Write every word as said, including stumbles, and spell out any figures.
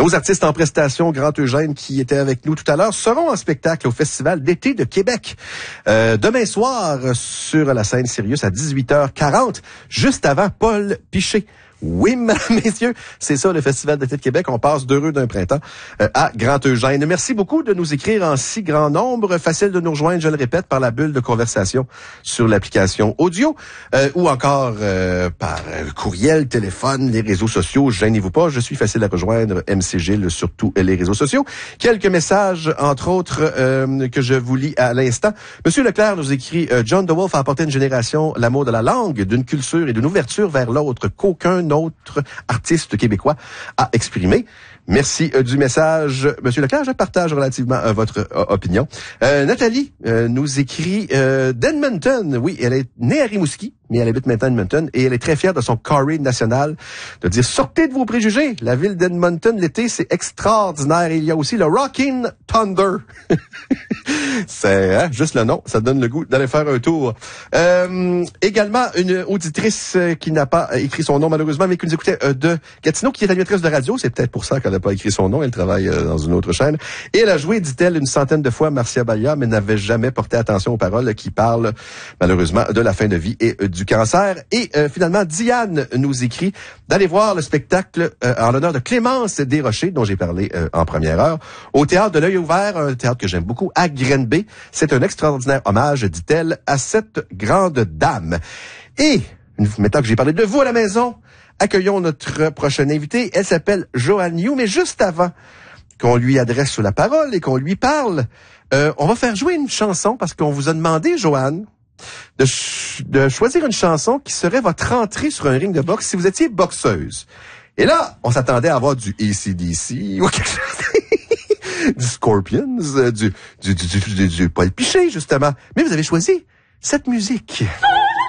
Nos artistes en prestation, Grand Eugène, qui était avec nous tout à l'heure, seront en spectacle au Festival d'été de Québec. Euh, demain soir, sur la scène Sirius à dix-huit heures quarante, juste avant Paul Piché. Oui, mesdames, messieurs, c'est ça le Festival d'été de Québec. On passe d'heureux d'un printemps euh, à Grand Eugène. Merci beaucoup de nous écrire en si grand nombre. Facile de nous rejoindre, je le répète, par la bulle de conversation sur l'application audio euh, ou encore euh, par euh, courriel, téléphone, les réseaux sociaux. Gênez-vous pas, je suis facile à rejoindre. M C Gilles sur tous les réseaux sociaux. Quelques messages, entre autres, euh, que je vous lis à l'instant. Monsieur Leclerc nous écrit euh, « John DeWolf a apporté une génération l'amour de la langue, d'une culture et d'une ouverture vers l'autre qu'aucun autre artiste québécois a exprimé. » Merci euh, du message, Monsieur Leclerc. Je partage relativement euh, votre euh, opinion. Euh, Nathalie euh, nous écrit euh, d'Edmonton. Oui, elle est née à Rimouski, mais elle habite maintenant à Edmonton et elle est très fière de son carré national, de dire « Sortez de vos préjugés! La ville d'Edmonton, l'été, c'est extraordinaire. Et il y a aussi le Rockin' Thunder. » C'est hein, juste le nom, ça donne le goût d'aller faire un tour. Euh, également, une auditrice qui n'a pas écrit son nom malheureusement, mais qui nous écoutait euh, de Gatineau, qui est animatrice de radio. C'est peut-être pour ça qu'elle n'a pas écrit son nom. Elle travaille euh, dans une autre chaîne. Et elle a joué, dit-elle, une centaine de fois Marcia Balia, mais n'avait jamais porté attention aux paroles qui parlent malheureusement de la fin de vie et euh, du cancer. Et euh, finalement, Diane nous écrit d'aller voir le spectacle euh, en l'honneur de Clémence Desrochers, dont j'ai parlé euh, en première heure, au Théâtre de l'Œil Ouvert, un théâtre que j'aime beaucoup, à Grenby. C'est un extraordinaire hommage, dit-elle, à cette grande dame. Et, maintenant que j'ai parlé de vous à la maison, accueillons notre prochaine invitée. Elle s'appelle Joanne New, mais juste avant qu'on lui adresse la parole et qu'on lui parle, euh, on va faire jouer une chanson parce qu'on vous a demandé, Joanne, de, ch- de choisir une chanson qui serait votre entrée sur un ring de boxe si vous étiez boxeuse. Et là, on s'attendait à avoir du A C D C ou quelque chose du Scorpions, euh, du, du, du, du, du, du Paul Piché, justement. Mais vous avez choisi cette musique.